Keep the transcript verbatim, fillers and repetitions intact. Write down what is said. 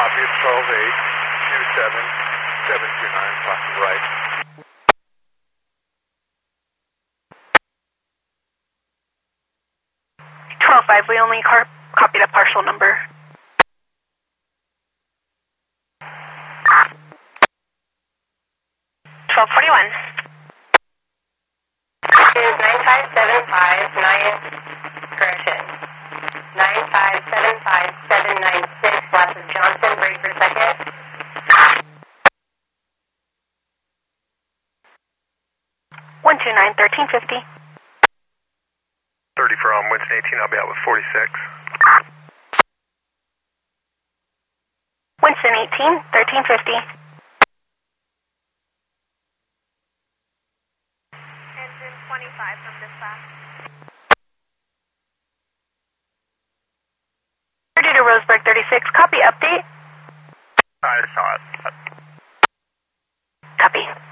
Copy, it's twelve eight two seven seven two nine, crossing right. twelve five, we only car copied a partial number. twelve forty-one. Is nine five seven five nine, correction, nine five seven five seven nine six, last is Johnson, break for second. one two nine, thirteen fifty. thirty from Winston eighteen, I'll be out with forty-six. Winston eighteen, thirteen fifty. Engine twenty-five from dispatch. thirty to Roseburg thirty-six, copy update. I saw it. Copy.